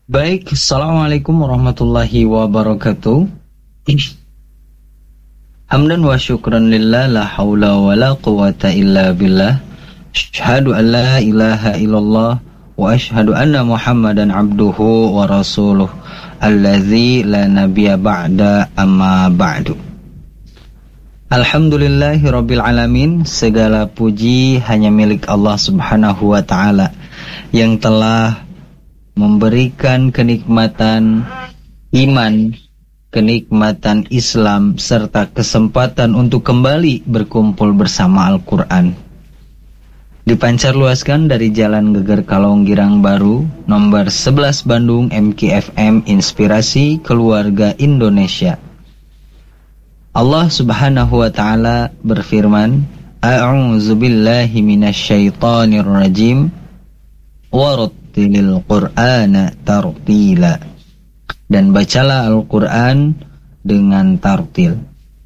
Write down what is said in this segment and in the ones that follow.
Baik, Assalamualaikum warahmatullahi wabarakatuh. Hamdan wa syukran lillah, la hawla wa la quwata illa billah. Asyhadu an la ilaha illallah wa asyhadu anna Muhammadan abduhu wa rasuluh allazi la nabiyya ba'da amma ba'du. Alhamdulillahi rabbil alamin. Segala puji hanya milik Allah subhanahu wa ta'ala yang telah memberikan kenikmatan iman, kenikmatan Islam, serta kesempatan untuk kembali berkumpul bersama Al-Quran. Dipancarluaskan dari Jalan Geger Kalong Girang Baru, nomor 11 Bandung, MKFM, Inspirasi Keluarga Indonesia. Allah subhanahu wa ta'ala berfirman, A'udzubillahi minasyaitonir rajim, warattilil Qur'ana tartila. Dan bacalah Al-Quran dengan tartil.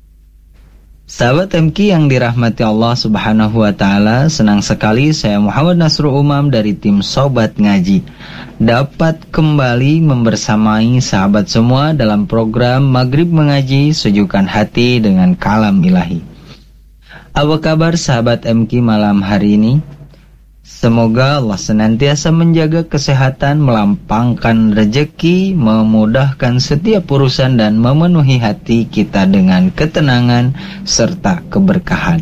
Sahabat MK yang dirahmati Allah subhanahu wa ta'ala, senang sekali saya Muhammad Nasrul Umam dari tim Sobat Ngaji dapat kembali membersamai sahabat semua dalam program Maghrib Mengaji, Sejukkan Hati dengan Kalam Ilahi. Apa kabar sahabat MK malam hari ini? Semoga Allah senantiasa menjaga kesehatan, melampangkan rezeki, memudahkan setiap urusan dan memenuhi hati kita dengan ketenangan serta keberkahan.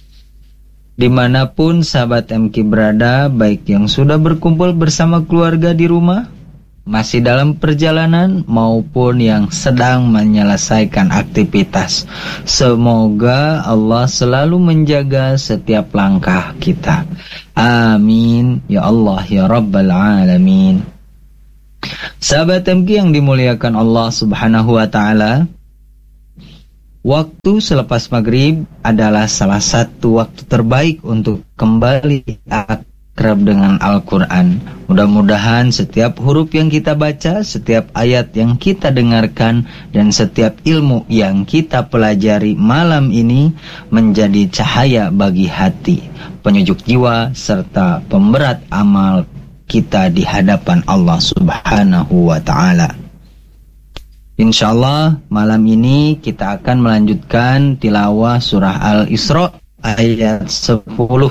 Dimanapun sahabat MK berada, baik yang sudah berkumpul bersama keluarga di rumah, masih dalam perjalanan, maupun yang sedang menyelesaikan aktivitas, semoga Allah selalu menjaga setiap langkah kita. Amin ya Allah ya Rabbal Alamin. Sahabat MK yang dimuliakan Allah subhanahu wa ta'ala, waktu selepas maghrib adalah salah satu waktu terbaik untuk kembali akrab dengan Al-Quran. Mudah-mudahan setiap huruf yang kita baca, setiap ayat yang kita dengarkan, dan setiap ilmu yang kita pelajari malam ini menjadi cahaya bagi hati, penyejuk jiwa, serta pemberat amal kita di hadapan Allah subhanahu wa ta'ala. Insyaallah malam ini kita akan melanjutkan tilawah surah Al-Isra ayat 10.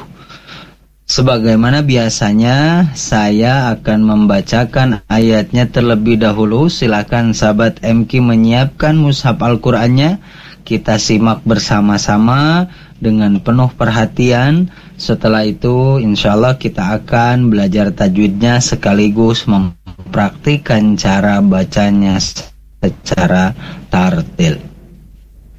Sebagaimana biasanya, saya akan membacakan ayatnya terlebih dahulu. Silakan sahabat MK menyiapkan mushaf Al-Qur'annya. Kita simak bersama-sama dengan penuh perhatian. Setelah itu, insyaallah kita akan belajar tajwidnya sekaligus mempraktikkan cara bacanya secara tartil.